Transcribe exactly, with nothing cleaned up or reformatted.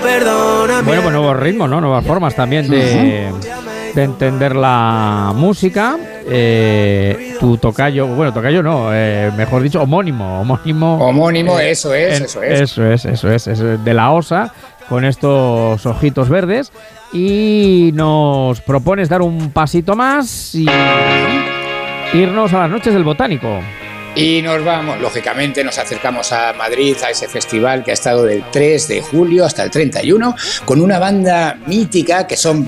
Bueno, pues nuevos ritmos, ¿no? Nuevas formas también de, de entender la música. Eh, tu tocayo, bueno, tocayo no, eh, mejor dicho, homónimo, homónimo. Homónimo, eh, eso es, en, eso es. Eso es, eso es, es de la Osa, con estos ojitos verdes. Y nos propones dar un pasito más y irnos a las noches del Botánico. Y nos vamos, lógicamente, nos acercamos a Madrid, a ese festival que ha estado del tres de julio hasta el treinta y uno, con una banda mítica que son